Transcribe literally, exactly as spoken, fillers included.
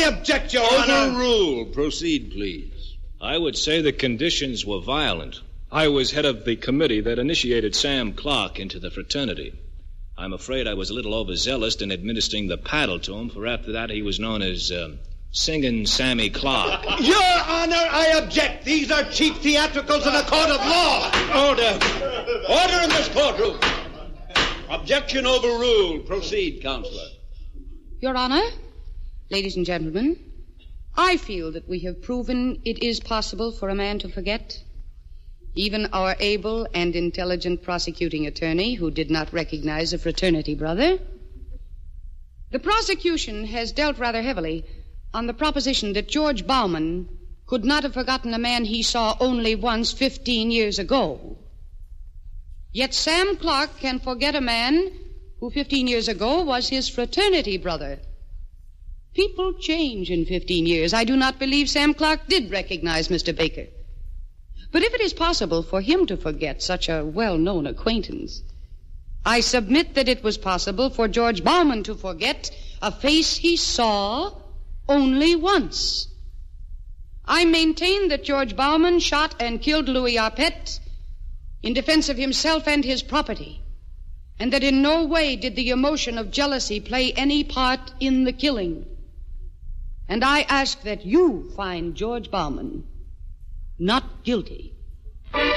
object, Your Honor. Overruled. Proceed, please. I would say the conditions were violent. I was head of the committee that initiated Sam Clark into the fraternity. I'm afraid I was a little overzealous in administering the paddle to him, for after that he was known as um, Singin' Sammy Clark. Your Honor, I object. These are cheap theatricals in a court of law. Order. Order in this courtroom. Objection overruled. Proceed, Counselor. Your Honor, ladies and gentlemen, I feel that we have proven it is possible for a man to forget. Even our able and intelligent prosecuting attorney, who did not recognize a fraternity brother. The prosecution has dealt rather heavily on the proposition that George Bauman could not have forgotten a man he saw only once fifteen years ago. Yet Sam Clark can forget a man who fifteen years ago was his fraternity brother. People change in fifteen years. I do not believe Sam Clark did recognize Mister Baker. But if it is possible for him to forget such a well-known acquaintance, I submit that it was possible for George Bauman to forget a face he saw only once. I maintain that George Bauman shot and killed Louis Arpett in defense of himself and his property, and that in no way did the emotion of jealousy play any part in the killing. And I ask that you find George Bauman not guilty.